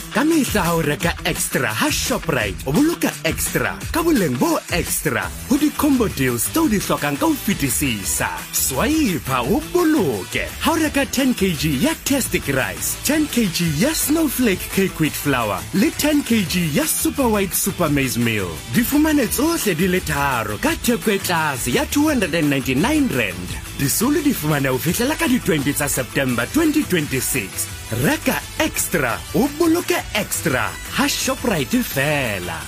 Ka mehla ha o reka extra ha Shoprite o boloka extra ka boleng bo extra ho di-combo deals tse o di hlokang ka ho fetisisa. Swipe o boloke ha o reka 10 kg ya Tastic Rice, 10 kg ya Snowflake Cake with Flour le 10 kg ya Super White Super Maize Meal. Di fumane tsohle di le tharo ka theko e tlase ya 299 rand. Disolo di fumane ho fihlela ka di-20 tsa September 2026. Reka extra o boloke extra ha Shoprite fela.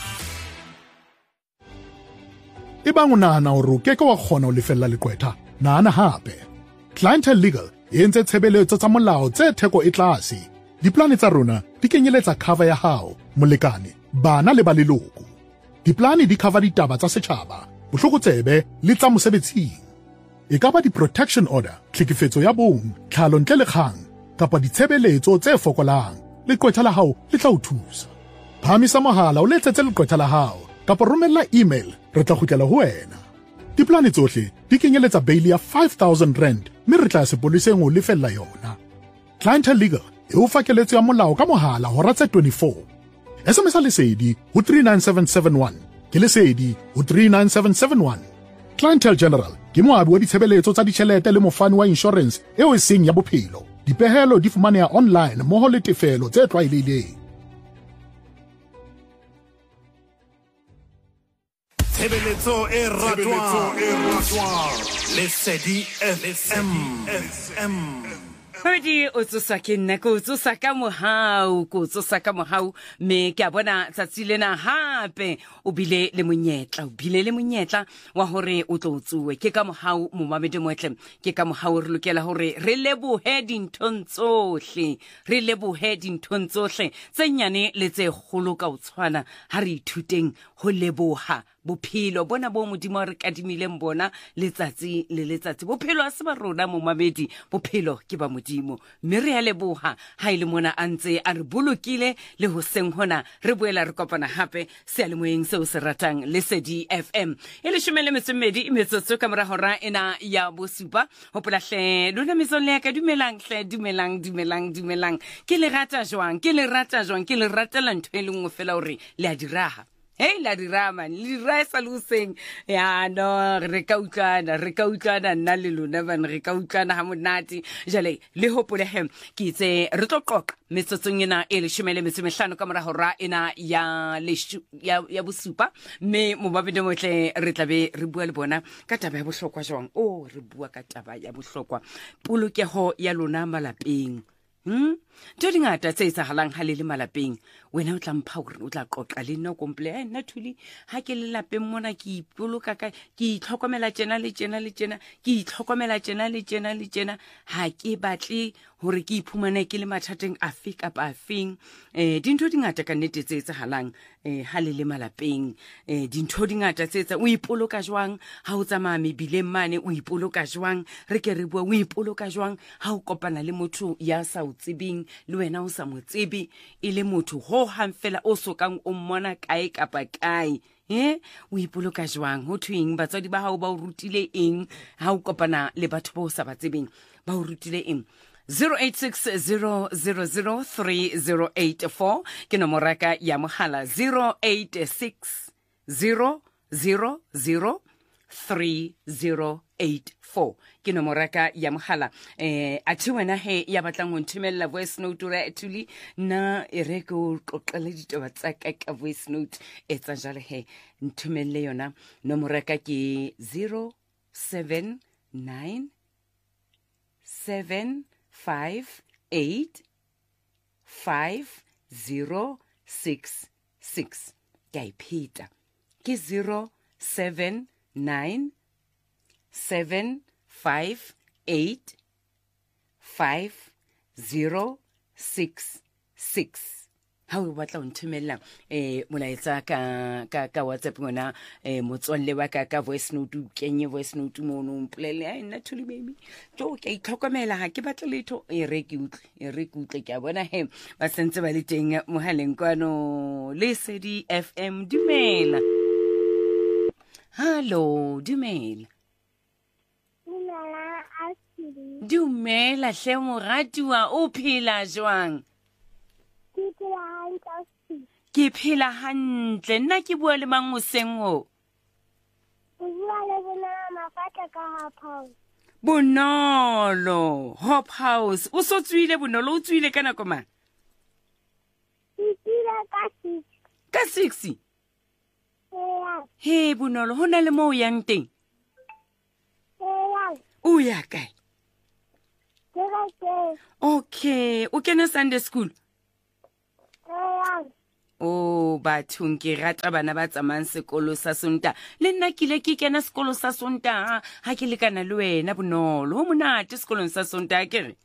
Ebang o nahana hore o keke wa kgona ho lefella leqwetha, nahana hape. Clientele Legal e entse tshebeletso tsa molao tse theko e tlase. Diplane tsa rona di kenyeletsa cover ya hao, molekane, bana le ba leloko. Diplane di cover ditaba tsa setjhaba, bohlokotsebe le tsa mosebetsing. E ka ba di-protection order, tlhekefetso ya bong, tlhalo ntle le kgang, kapa ditshebeletso tse fokolang. Leqwetha la hao le tla o thusa. Phamisa mohala o letsetse leqwetha la hao, kapa romella email, re tla kgutlela ho wena. Diplane tsohle di kenyeletsa bail ya 5,000 rand, mme re tla sepoleseng ho lefella yona. Clientele Legal e o fa keletso ya molao ka mohala hora tse 24. SMS lesedi ho 39771, ke lesedi ho 39771. Clientele General ke moabi wa ditshebeletso tsa ditjhelete le mofani wa insurance eo e seng ya bophelo. Dipehelo di fumaneha online mmoho le tefelo tse tlwaelehileng. Tshebeletso e ratwang Lesedi FM. Hodi o tsosa ke nna ko tsosa ka mohau me ke a bona tsatsi lena hape o bile le monyetla wa hore o tlo tsuwe ke ka mohau momamedi moetle ke ka mohau re lokela hore re lebohe dinthong tsohle tse nyane le tse kgolo ka o tshwana ha re ithuteng ho leboha bophelo bona bo modimo re kadimileng bona letsatsi le letsatsi. Bophelo a se ba rona momamedi, bophelo ke ba modimo, mme re a leboha ha ile mona a ntse a re bolokile le hoseng hona re boela re kopana hape sealemoeng seo se ratang Lesedi FM e le 12 metsotso ka mora hora ena ya bosupa. Hopola hle lona metswalle ya ka, dumelang ke le rata jwang ke le ratela ntho e lengwe fela hore le a diraha. Hey, la dirama, li raisa luseng. Ya no, re ka utlwana nna le lona ban re ka utlwana ha monate. Jale, le hopole hem ke itse re tlo qoqa metsotsong ena e le 15 ka mora hora ena ya bosupa. Me mobabedi motle re tlabe re bua le bona ka taba ya bohlokwa jwang. Re bua ka taba ya bohlokwa polokeho ya lona malapeng. Ntho dingata tse etsahalang ha le le malapeng, wena o tla mpha hore o tla qoqa le nna komple nna thuli ha ke le lapeng mona ke ipoloka ka ke itlhokomela tjena le tjena ha ke batle hore ke iphumane ke le mathateng afe kapa afeng. Dintho dingata ka nnete tse etsahalang ha le le malapeng, dintho dingata tse etsa o ipoloka jwang ha o tsamaya mebileng mane, o ipoloka jwang re ke re bua o ipoloka jwang ha o kopana le motho ya sa o tsebeng le wena o sa mo tsebe e le motho ho hang fela o sokang o mmona kae kapa kae. O ipoloka jwang ho thweng batswadi ba hao ba o rutile eng ha o kopana le batho ba o sa ba tsebeng ba o rutile eng. 0860003084 ke nomoro ya mohala 0860003084 ke nomoro ya mohala. A thi wena he ya batlang ho nthumella voice note re actually na e re go qoqele ditaba tsa ka voice note etsa jale he nthumelle yona nomoro ke 0797585066 ke ipita ke 0797585066 ha o batla o nthumella molaetsa ka WhatsApp ngona motswalle wa ka voice note o kenye voice note mo no mpolele nna thuli baby tlo ke itlhokomela ha ke batla letho e re ke utle ke a bona he ba sentse ba le teng mohaleng kwano Lesedi FM. Dumela. Hallo, dumela. Dumela hle moratuwa o phela jwang? Ke Ke phela hantle. Nna ke bua le mang hoseng o? Bonolo, Hop House. O so tswile Bonolo, o tswile ka nako mang? Ka 6. He Bonolo, ho na le mo o yang teng? O ya kae? Okay, o kena Sunday school? Oh, bathong ke rata bana ba tsamayang sekolo sa Sontaha. Le nna kile ke kena sekolo sa Sontaha ha ke lekana le wena Bonolo. Ho monate sekolong sa Sontaha ke re?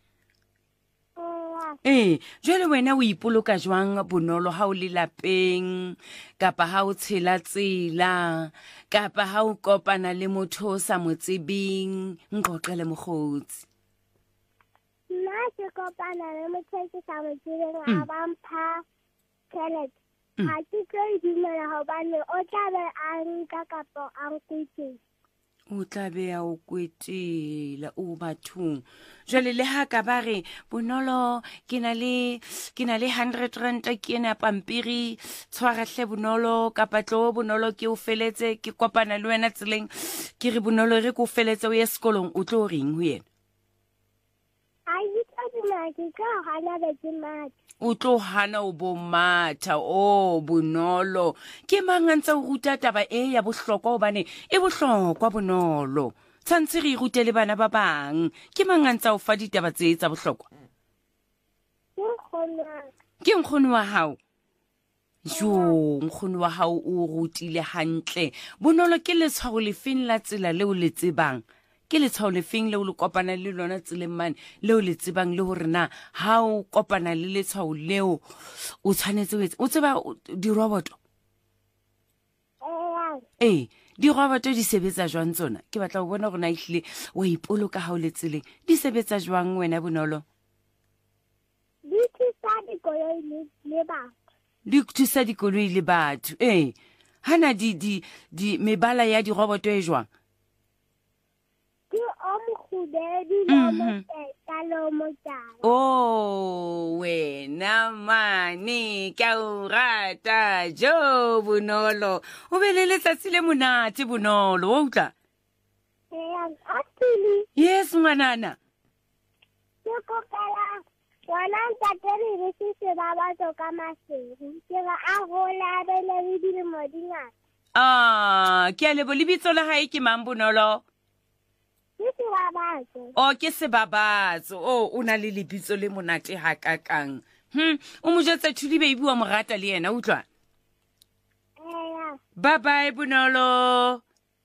Jwale wena o ipoloka jwang Bonolo ha o le lapeng, kapa ha o tshela tsela, kapa ha o kopana le motho o sa mo tsebeng? Nqoqele mokgotsi. Nna ke kopana le motho o sa mo tsebeng a bampha tšhelete. Ha ke tlo dumela hobane o tla be a nka kapa a nkwetela. O tla be a o kwetela o bathong. Jwale le ha ka ba re Bonolo ke na le 100 rand ke ena pampiri, tshwarahle Bonolo kapa tlo Bonolo ke o feletse, ke kopana le wena tseleng ke re Bonolo re ko feletse o ye sekolong, o tlo reng ho yena? O tlo hana o bo matha. Oh Bonolo, ke mang a ntse o ruta taba ya bohlokwa hobane e bohlokwa Bonolo? Tshwantse re rute le bana ba bang. Ke mang a ntse o fa ditaba tse tsa bohlokwa? Ke nkgono wa hao. Jo, nkgono wa hao o rutile hantle. Bonolo, ke letshwao le feng la tsela leo le tsebang? Ke letshwao le feng leo le kopana le lona tseleng mane leo le tsebang le hore na ha o kopana le letshwao leo o tshwanetse o tseba diroboto? Diroboto di sebetsa jwang tsona? Ke batla ho bona hore na ehlile o ipoloka ha o le tseleng. Di sebetsa jwang wena Bonolo? Di thusa dikoloi le batho. Di thusa dikoloi le batho. Hana di mebala ya diroboto e jwang? Oh, wena mane ka o rata jo Bonolo. O be le letsatsi le monate Bonolo, wa utlwa? Yes ngwanana. Ke kopela wana ntatele re se ba batho ka masedi. Ke ba a gola be le dilemo dingata. Ke a lebo lebitso la hae ke mang Bonolo? Ke Sebabatso. O na le lebitso le monate ha kakang. O mo jetse thudi baby wa mo rata le yena, utlwa? Bye bye Bonolo.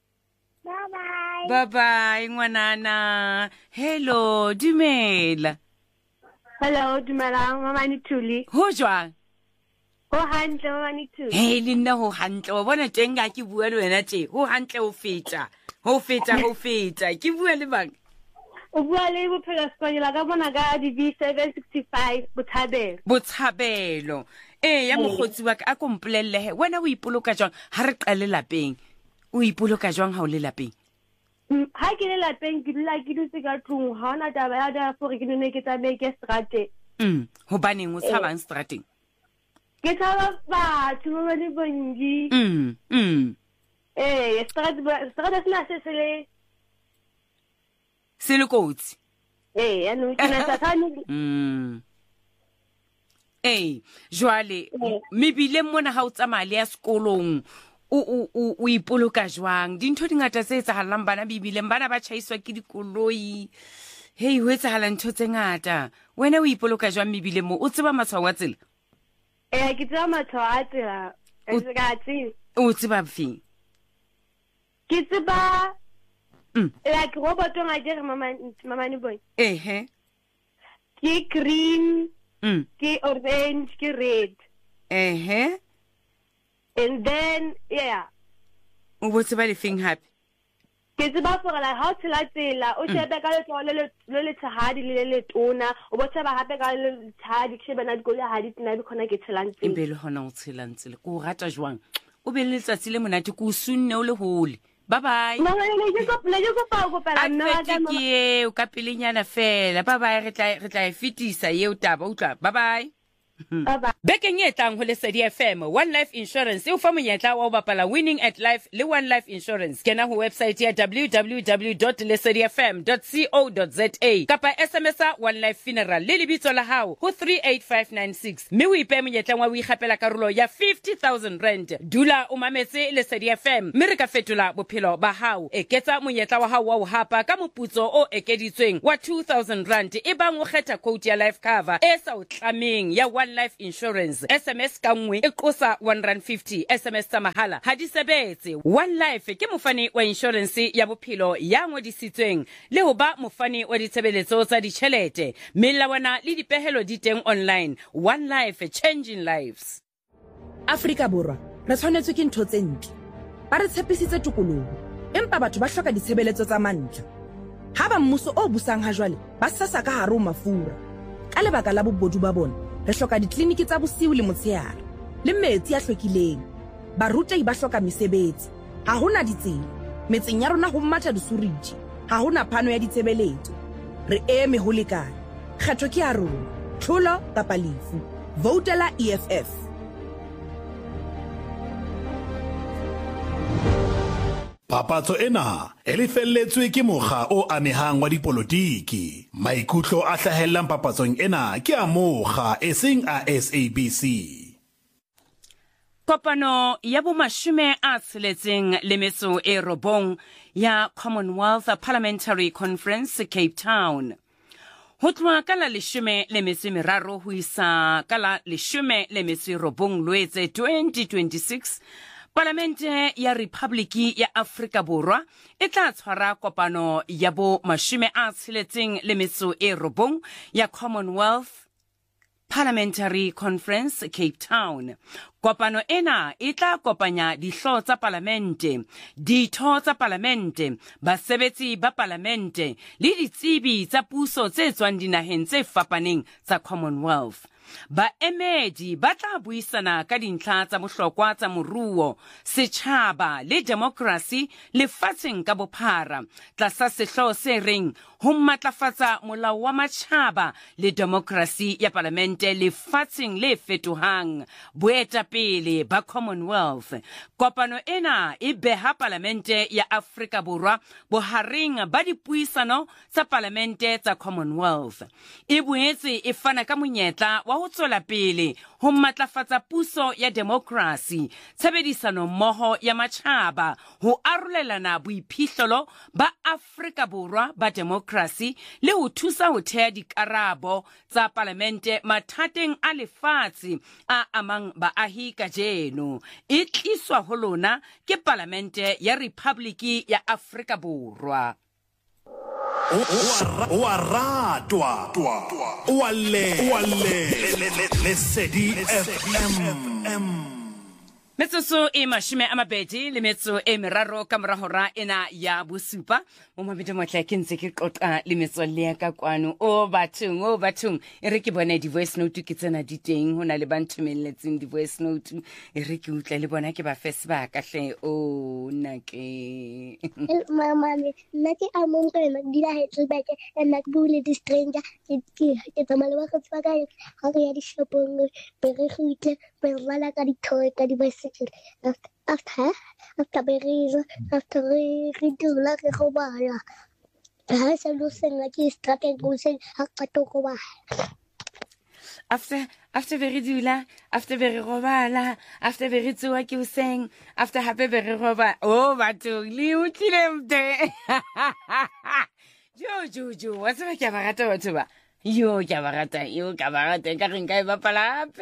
Bye bye ngwanana. Hello, dumela. Hello, dumelang Mamane Thuli. Ho jwang? Ho hantle Mamane Thuli. Le nna ho hantle. Wa bona teng ga ke bua le wena tje. Ho hantle ho feta. Ho feta. Ke bua le bang? O bua le Bophelo Sipanyela ka bona ka DB765 Botshabelo. Ya mokgotsi wa ka a kompolelle he. Wena o ipoloka jwang ha re qale lapeng? O ipoloka jwang ha o le lapeng? Ha ke le lapeng ke dula ke dutse ka tlung, ha ona taba ya da for ke nne ke tsamaye ke strate. Hobaneng o tshabang strateng? Ke tsaba batho ba le bongi. Strate sena se le kotsi. Ano ke na tsane. Jwale mebile mona ha o tsamaya le ya sekolong o ipoloka jwang? Dintho di ngata tse etsahalang bana bibileng, bana ba tjhaiswa ke dikoloi. Ho etsahala ntho tse ngata. Wena o ipoloka jwang mebileng mo? O tseba matshwao a tsela? Ke tseba matshwao a tsela. O tseba bofeng? Ke tseba like roboto nga ke re mamane boy. Ke green, ke orange, ke red. And then o botse ba le feng hape? Ke tseba for la ha o tshela tsela o shebe ka le tshahadi le tona, o botse ba hape ka le tshahadi ke shebe na dikole ha di tsena di khona ke tshelang tsela. Be le hona o tshelang tsela. Ko rata jwang? O be le letsatsi le monate ko sunne o le hole. Bye bye. O ka pelenyana fela. Bye bye, re tla e fetisa ye o taba, utlwa? Bye bye. Bye-bye. Bekeng e tlang ho Lesedi FM, One Life Insurance e o fa monyetla wa ho bapala Winning at Life le One Life Insurance. Kena ho website ya www.lesedifm.co.za kapa SMS One Life Funeral le lebitso la hao ho 38596. Mme o ipe monyetla wa ho ikgapela karolo ya 50,000 rand. Dula o mametse Lesedi FM, mme re ka fetola bophelo ba hao. Eketsa monyetla wa hao wa ho hapa ka moputso o ekeditsweng wa 2,000 rand e bang o kgetha quote ya life cover e sa o tlameng ya One Life Insurance. SMS ka nngwe e qosa 150. SMS tsa mahala ha di sebetse. One Life ke mofani wa insurance ya bophelo ya ngodisitsweng le ho ba mofani wa ditshebeletso tsa ditjhelete. Melawana le dipehelo di teng online. One Life, changing lives. Afrika Borwa re tshwanetse ke ntho tse ntle. Ba re tshepisitse tokoloho, empa batho ba hloka ditshebeletso tsa mantlha. Ha ba mmuso o busang ha jwale ba sasa ka hare ho mafura. Ka lebaka la bobodu ba bona, re hloka ditleliniki tsa bosiu le motshehare le metsi a hlwekileng. Barutehi ba hloka mesebetsi, ha hona ditsela. Metseng ya rona ho matha disuriji, ha hona phano ya ditshebeletso. Re eme ho lekana. Kgetho ke ya rona, tlholo kapa lefu. Voutela EFF. Papatso ena e lefelletswe ke mokga o amehang wa dipolotiki. Maikutlo a hlahellang papatsong ena ke a mokga e seng a SABC. Kopano ya bomashome a tsheletseng le metso e robong ya Commonwealth Parliamentary Conference Cape Town. Ho tloha ka la 13 ho isa ka la 19 Loetse 2026, Parlamente ya Republiki ya Afrika Borwa e tla tshwara kopano ya bo mashome a tsheletseng le metso e robong ya Commonwealth Parliamentary Conference Cape Town. Kopano ena e tla kopanya dihlo tsa parlamente, ditho tsa parlamente, basebetsi ba parlamente le ditsebi tsa puso tse tswang dinaheng tse fapaneng tsa Commonwealth. Baemedi ba tla buisana ka dintlha tsa bohlokwa tsa moruo, setjhaba le demokrasi lefatsheng ka bophara tlasa sehlo se reng ho matlafatsa molao wa matjhaba le demokrasi ya parlamente lefatsheng le fetohang. Boetapele ba Commonwealth. Kopano ena e beha parlamente ya Afrika Borwa bohareng ba dipuisano tsa parlamente tsa Commonwealth. E boetse e fana ka monyetla wa ho tswela pele ho matlafatsa puso ya demokrasi, tshebedisano mmoho ya matjhaba, ho arolelana boiphihlelo ba Afrika Borwa ba demokrasi le ho thusa ho thea dikarabo tsa parlamente mathateng a lefatshe a amang baahi kajeno. E tliswa ho lona ke parlamente ya Republiki ya Afrika Borwa. Wa ratwa Lesedi FM. Metsotso e mashome a mabedi le metso e meraro ka mora hora ena ya bosupa. Mo mabedi motla ke ntse ke qoqa le metswalle ya ka kwano. O bathong e re ke bona di voice note ke tsena di teng, hona le ba nthomelletseng di voice note e re ke utla le bona ke ba face ba ka hle o nna ke mama nna ke a mong ka nna di la hetso ba ke nna ke bule di stranger ke tsamaya ba go tswa ka ha re ya di shopong be re khute be rala ka di toy ka di bicycle after we do like a robala ha sa lo senga ke strata go se ha qato go ba after very dula, after very robala, after very tsuwa ke useng, after happy very roba. Oh batho li utlile mte. Jo what's ba ke ba rata batho ba. Yo ke ba rata ka re nka e bapala hape.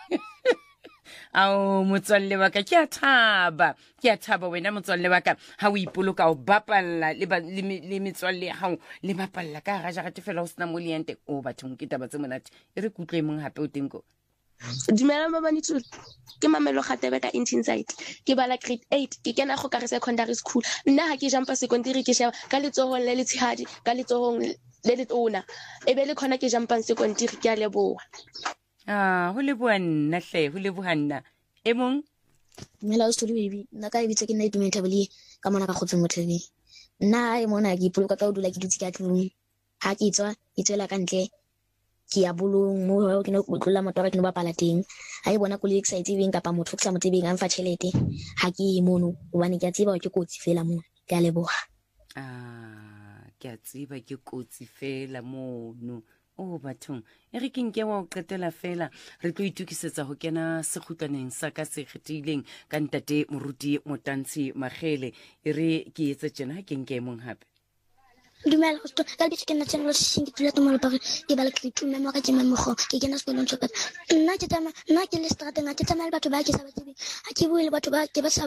Ao motswalle wa ka ke a thaba wena motswalle wa ka ha o ipoloka o bapalla le metswalle ha le bapalla ka ga jagate fela o sna moliente o bathong ke taba tse monate e re kutlwe mong hape o tengo. Dumela mabani tsul ke mamelo Kgatebe ka Inside ke bala grade 8 ke kena go kare secondary school nna ha ke jumpa secondary ke sheba ka letsohong le letshihadi ka letsohong le letona e be le khona ke jumpa secondary ke a leboa. Ho leboanna hle ho lebohanna e mong Mela story baby nna ka bitse ke nna itumela tabeli ka mona ka khotse mothebe nna e mona ke ipoloka ka o dula ke dutse ka tlung ha ke tswa ke tsela ka ntle ke ya bolong mo ke no tlola motora ke no bapala teng ha e bona koloi exciting kapa motho ke sa mo tsebeng a mfa tšhelete ha ke mono hobane ke a tseba ke kotsi fela mo ke a leboga ke a tseba ke kotsi fela mono bathong e re ke nke wa o qetela fela re tlo itukisetsa go kena sekgutlaneng sa ka se kgethileng ka ntate moruti Motantshe Magele e re ke etse tjena ke nke mong hape dumela go ka bitse ke nna tsena lo sing ke tla tmo pare ke bala ke tuma mo ka tsema mogo ke kena sekolong tsoka nna ke le strateng a ke tsamaya le batho ba ke sa ba tsebeng a ke buile batho ba ke ba